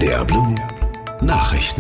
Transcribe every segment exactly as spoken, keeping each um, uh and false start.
D R Blue Nachrichten.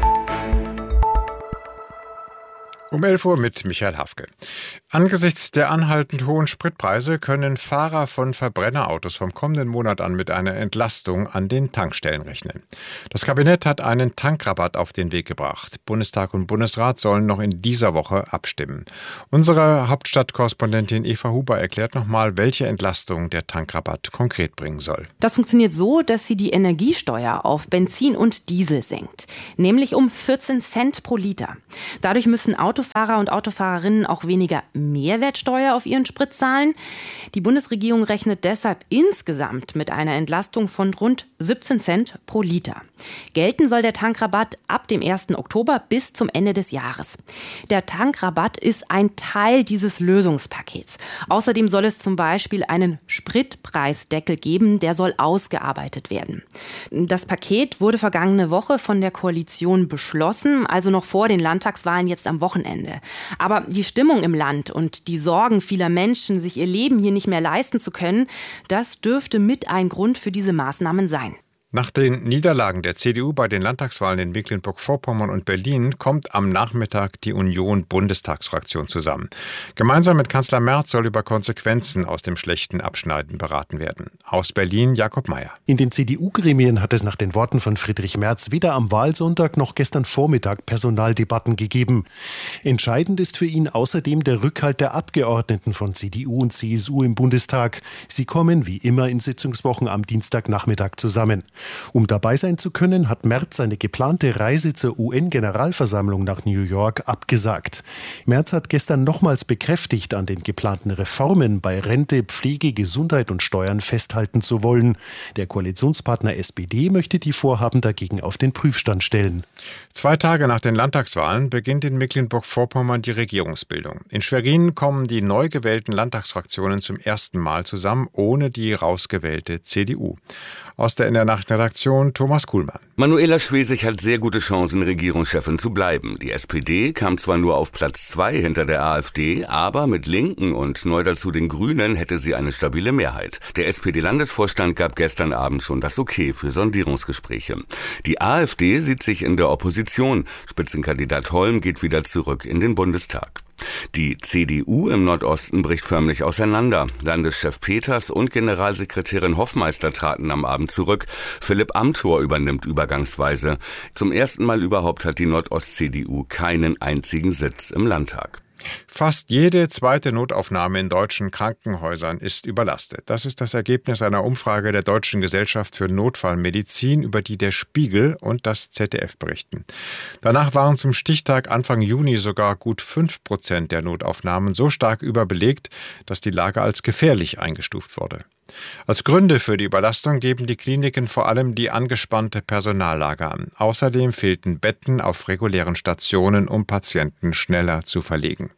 Um elf Uhr mit Michael Hafke. Angesichts der anhaltend hohen Spritpreise können Fahrer von Verbrennerautos vom kommenden Monat an mit einer Entlastung an den Tankstellen rechnen. Das Kabinett hat einen Tankrabatt auf den Weg gebracht. Bundestag und Bundesrat sollen noch in dieser Woche abstimmen. Unsere Hauptstadtkorrespondentin Eva Huber erklärt nochmal, welche Entlastung der Tankrabatt konkret bringen soll. Das funktioniert so, dass sie die Energiesteuer auf Benzin und Diesel senkt. Nämlich um vierzehn Cent pro Liter. Dadurch müssen Autos Autofahrer und Autofahrerinnen auch weniger Mehrwertsteuer auf ihren Sprit zahlen. Die Bundesregierung rechnet deshalb insgesamt mit einer Entlastung von rund siebzehn Cent pro Liter. Gelten soll der Tankrabatt ab dem ersten Oktober bis zum Ende des Jahres. Der Tankrabatt ist ein Teil dieses Lösungspakets. Außerdem soll es zum Beispiel einen Spritpreisdeckel geben, der soll ausgearbeitet werden. Das Paket wurde vergangene Woche von der Koalition beschlossen, also noch vor den Landtagswahlen jetzt am Wochenende. Aber die Stimmung im Land und die Sorgen vieler Menschen, sich ihr Leben hier nicht mehr leisten zu können, das dürfte mit ein Grund für diese Maßnahmen sein. Nach den Niederlagen der C D U bei den Landtagswahlen in Mecklenburg-Vorpommern und Berlin kommt am Nachmittag die Union-Bundestagsfraktion zusammen. Gemeinsam mit Kanzler Merz soll über Konsequenzen aus dem schlechten Abschneiden beraten werden. Aus Berlin Jakob Mayer. In den C D U-Gremien hat es nach den Worten von Friedrich Merz weder am Wahlsonntag noch gestern Vormittag Personaldebatten gegeben. Entscheidend ist für ihn außerdem der Rückhalt der Abgeordneten von C D U und C S U im Bundestag. Sie kommen wie immer in Sitzungswochen am Dienstagnachmittag zusammen. Um dabei sein zu können, hat Merz seine geplante Reise zur U N-Generalversammlung nach New York abgesagt. Merz hat gestern nochmals bekräftigt, an den geplanten Reformen bei Rente, Pflege, Gesundheit und Steuern festhalten zu wollen. Der Koalitionspartner S P D möchte die Vorhaben dagegen auf den Prüfstand stellen. Zwei Tage nach den Landtagswahlen beginnt in Mecklenburg-Vorpommern die Regierungsbildung. In Schwerin kommen die neu gewählten Landtagsfraktionen zum ersten Mal zusammen, ohne die rausgewählte C D U. Aus der N D R-Nachrichtenredaktion Thomas Kuhlmann. Manuela Schwesig hat sehr gute Chancen, Regierungschefin zu bleiben. Die S P D kam zwar nur auf Platz zwei hinter der AfD, aber mit Linken und neu dazu den Grünen hätte sie eine stabile Mehrheit. Der S P D-Landesvorstand gab gestern Abend schon das Okay für Sondierungsgespräche. Die AfD sieht sich in der Opposition. Spitzenkandidat Holm geht wieder zurück in den Bundestag. Die C D U im Nordosten bricht förmlich auseinander. Landeschef Peters und Generalsekretärin Hoffmeister traten am Abend zurück. Philipp Amthor übernimmt übergangsweise. Zum ersten Mal überhaupt hat die Nordost-C D U keinen einzigen Sitz im Landtag. Fast jede zweite Notaufnahme in deutschen Krankenhäusern ist überlastet. Das ist das Ergebnis einer Umfrage der Deutschen Gesellschaft für Notfallmedizin, über die der Spiegel und das Z D F berichten. Danach waren zum Stichtag Anfang Juni sogar gut fünf Prozent der Notaufnahmen so stark überbelegt, dass die Lage als gefährlich eingestuft wurde. Als Gründe für die Überlastung geben die Kliniken vor allem die angespannte Personallage an. Außerdem fehlten Betten auf regulären Stationen, um Patienten schneller zu verlegen.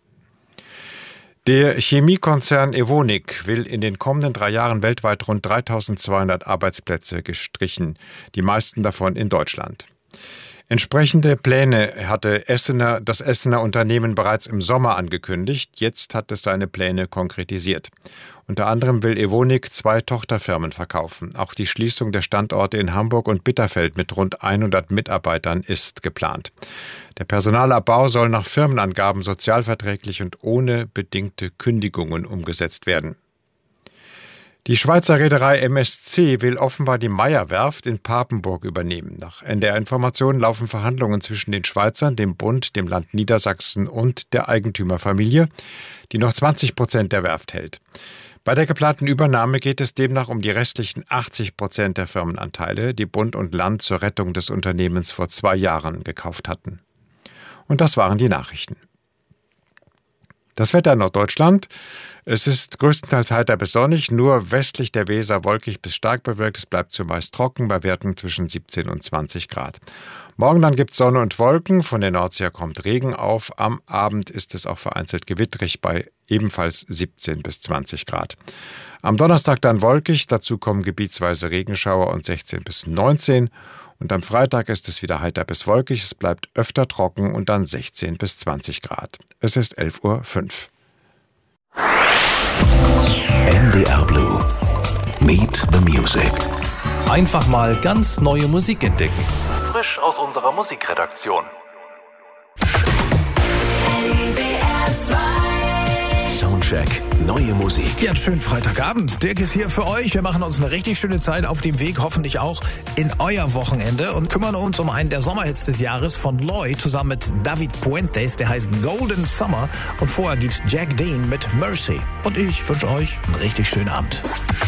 Der Chemiekonzern Evonik will in den kommenden drei Jahren weltweit rund dreitausendzweihundert Arbeitsplätze gestrichen, die meisten davon in Deutschland. Entsprechende Pläne hatte Essener, das Essener Unternehmen bereits im Sommer angekündigt. Jetzt hat es seine Pläne konkretisiert. Unter anderem will Evonik zwei Tochterfirmen verkaufen. Auch die Schließung der Standorte in Hamburg und Bitterfeld mit rund hundert Mitarbeitern ist geplant. Der Personalabbau soll nach Firmenangaben sozialverträglich und ohne bedingte Kündigungen umgesetzt werden. Die Schweizer Reederei M S C will offenbar die Meyer-Werft in Papenburg übernehmen. Nach N D R-Informationen laufen Verhandlungen zwischen den Schweizern, dem Bund, dem Land Niedersachsen und der Eigentümerfamilie, die noch zwanzig Prozent der Werft hält. Bei der geplanten Übernahme geht es demnach um die restlichen achtzig Prozent der Firmenanteile, die Bund und Land zur Rettung des Unternehmens vor zwei Jahren gekauft hatten. Und das waren die Nachrichten. Das Wetter in Norddeutschland. Es ist größtenteils heiter bis sonnig, nur westlich der Weser wolkig bis stark bewölkt. Es bleibt zumeist trocken bei Werten zwischen siebzehn und zwanzig Grad. Morgen dann gibt es Sonne und Wolken, von der Nordsee her kommt Regen auf. Am Abend ist es auch vereinzelt gewittrig bei ebenfalls siebzehn bis zwanzig Grad. Am Donnerstag dann wolkig, dazu kommen gebietsweise Regenschauer und sechzehn bis neunzehn. Und am Freitag ist es wieder heiter bis wolkig, es bleibt öfter trocken und dann sechzehn bis zwanzig Grad. Es ist elf Uhr fünf. N D R Blue. Meet the Music. Einfach mal ganz neue Musik entdecken. Frisch aus unserer Musikredaktion. Soundcheck, neue Musik. Ja, einen schönen Freitagabend. Dirk ist hier für euch. Wir machen uns eine richtig schöne Zeit auf dem Weg, hoffentlich auch in euer Wochenende und kümmern uns um einen der Sommerhits des Jahres von Loy zusammen mit David Puentes. Der heißt Golden Summer und vorher gibt's Jack Dean mit Mercy. Und ich wünsche euch einen richtig schönen Abend.